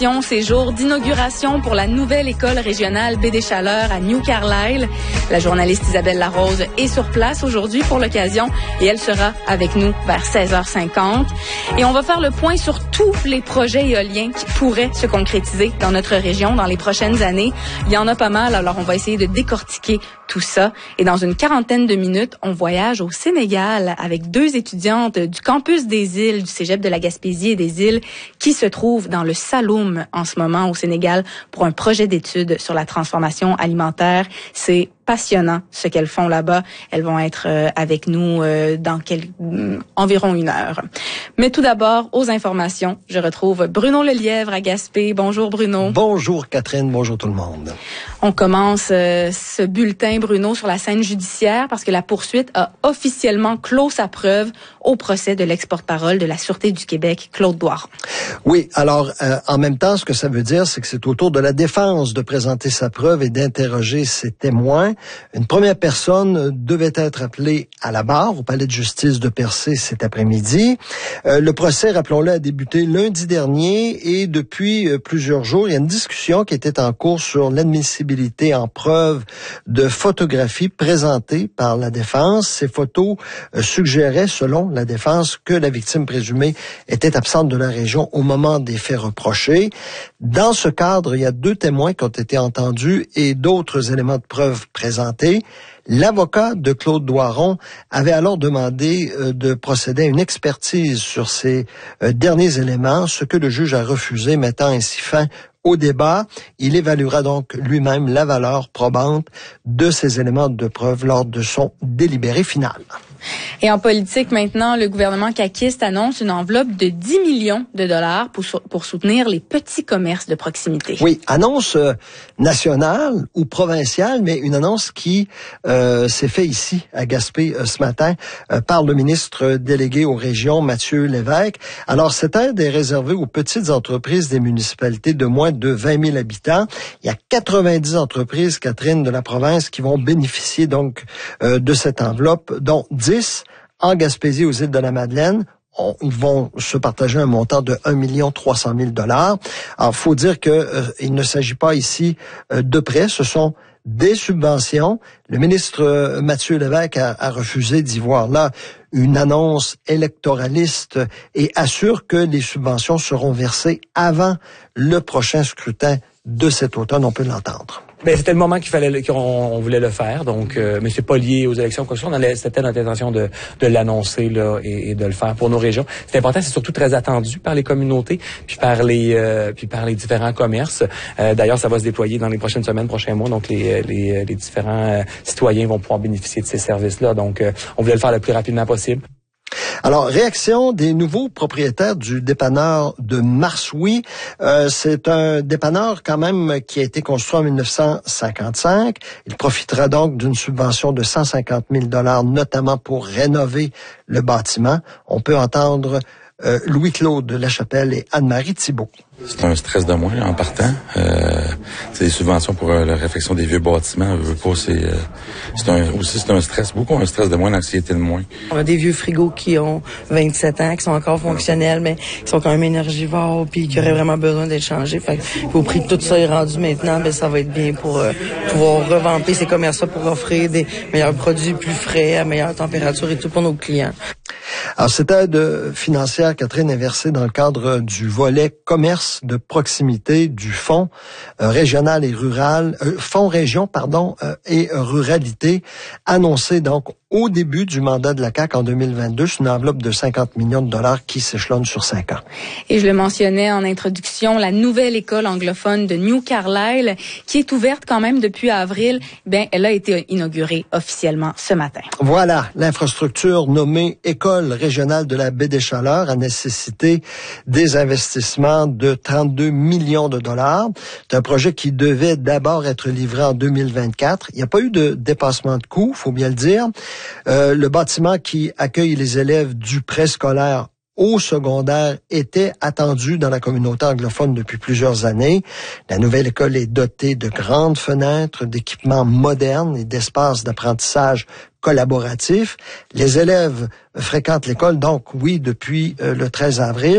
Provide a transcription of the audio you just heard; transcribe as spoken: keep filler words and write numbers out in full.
C'est jour d'inauguration pour la nouvelle école régionale Baie des Chaleurs à New Carlisle. La journaliste Isabelle Larose est sur place aujourd'hui pour l'occasion et elle sera avec nous vers seize heures cinquante. Et on va faire le point sur tous les projets éoliens qui pourraient se concrétiser dans notre région dans les prochaines années. Il y en a pas mal, alors on va essayer de décortiquer tout ça. Et dans une quarantaine de minutes, on voyage au Sénégal avec deux étudiantes du campus des îles, du cégep de la Gaspésie et des îles, qui se trouvent dans le Saloum en ce moment au Sénégal pour un projet d'études sur la transformation alimentaire. C'est passionnant ce qu'elles font là-bas. Elles vont être euh, avec nous euh, dans quel, euh, environ une heure. Mais tout d'abord, aux informations, je retrouve Bruno Lelièvre à Gaspé. Bonjour Bruno. Bonjour Catherine, bonjour tout le monde. On commence euh, ce bulletin, Bruno, sur la scène judiciaire parce que la poursuite a officiellement clos sa preuve au procès de l'ex-porte-parole de la Sûreté du Québec, Claude Doiron. Oui, alors euh, en même temps, ce que ça veut dire, c'est que c'est au tour de la défense de présenter sa preuve et d'interroger ses témoins. Une première personne devait être appelée à la barre au palais de justice de Percé cet après-midi. Euh, le procès, rappelons-le, a débuté lundi dernier et depuis euh, plusieurs jours, il y a une discussion qui était en cours sur l'admissibilité en preuve de photographies présentées par la défense. Ces photos euh, suggéraient, selon la défense, que la victime présumée était absente de la région au moment des faits reprochés. Dans ce cadre, il y a deux témoins qui ont été entendus et d'autres éléments de preuve présentés. L'avocat de Claude Doiron avait alors demandé euh, de procéder à une expertise sur ces euh, derniers éléments, ce que le juge a refusé, mettant ainsi fin au débat. Il évaluera donc lui-même la valeur probante de ces éléments de preuve lors de son délibéré final. Et en politique, maintenant, le gouvernement caquiste annonce une enveloppe de dix millions de dollars pour, pour soutenir les petits commerces de proximité. Oui, annonce euh, nationale ou provinciale, mais une annonce qui euh, s'est faite ici, à Gaspé, euh, ce matin, euh, par le ministre délégué aux régions, Mathieu Lévesque. Alors, cette aide est réservée aux petites entreprises des municipalités de moins de vingt mille habitants. Il y a quatre-vingt-dix entreprises, Catherine, de la province qui vont bénéficier donc euh, de cette enveloppe, dont dix en Gaspésie aux îles de la Madeleine. On, ils vont se partager un montant de un million trois cent mille dollars. Alors, faut dire que euh, il ne s'agit pas ici euh, de prêts, ce sont des subventions. Le ministre euh, Mathieu Lévesque a, a refusé d'y voir là une annonce électoraliste et assure que les subventions seront versées avant le prochain scrutin de cet automne. On peut l'entendre. Ben, c'était le moment qu'il fallait, qu'on on voulait le faire, donc, euh, mais c'est pas lié aux élections, quoi que ce soit. On allait, c'était notre intention de, de l'annoncer, là, et, et de le faire pour nos régions. C'est important, c'est surtout très attendu par les communautés, puis par les, euh, puis par les différents commerces. Euh, d'ailleurs, ça va se déployer dans les prochaines semaines, prochains mois, donc les, les, les différents euh, citoyens vont pouvoir bénéficier de ces services-là. Donc, euh, on voulait le faire le plus rapidement possible. Alors, réaction des nouveaux propriétaires du dépanneur de Marsoui. Euh, c'est un dépanneur quand même qui a été construit en dix-neuf cent cinquante-cinq. Il profitera donc d'une subvention de cent cinquante mille dollars, notamment pour rénover le bâtiment. On peut entendre euh, Louis-Claude Lachapelle et Anne-Marie Thibault. C'est un stress de moins en partant. Euh, c'est des subventions pour euh, la réfection des vieux bâtiments. Je veux pas, c'est, euh, c'est un, aussi c'est un stress, beaucoup un stress de moins, l'anxiété de moins. On a des vieux frigos qui ont vingt-sept ans, qui sont encore fonctionnels, mais qui sont quand même énergivores, puis qui auraient vraiment besoin d'être changés. Fait que, au prix que tout ça est rendu maintenant, ben ça va être bien pour euh, pouvoir revamper ces commerces-là pour offrir des meilleurs produits plus frais, à meilleure température et tout pour nos clients. Alors, cette aide financière, Catherine, est versée dans le cadre du volet commerce de proximité du Fonds euh, régional et rural, euh, Fonds région, pardon, euh, et euh, ruralité, annoncé donc au début du mandat de la C A Q en deux mille vingt-deux, c'est une enveloppe de cinquante millions de dollars qui s'échelonne sur cinq ans. Et je le mentionnais en introduction, la nouvelle école anglophone de New Carlisle, qui est ouverte quand même depuis avril, ben elle a été inaugurée officiellement ce matin. Voilà, l'infrastructure nommée École régionale de la Baie des Chaleurs a nécessité des investissements de trente-deux millions de dollars. C'est un projet qui devait d'abord être livré en deux mille vingt-quatre. Il n'y a pas eu de dépassement de coût, faut bien le dire. Euh, le bâtiment qui accueille les élèves du préscolaire au secondaire était attendu dans la communauté anglophone depuis plusieurs années. La nouvelle école est dotée de grandes fenêtres, d'équipements modernes et d'espaces d'apprentissage collaboratifs. Les élèves fréquentent l'école, donc oui, depuis euh, le treize avril.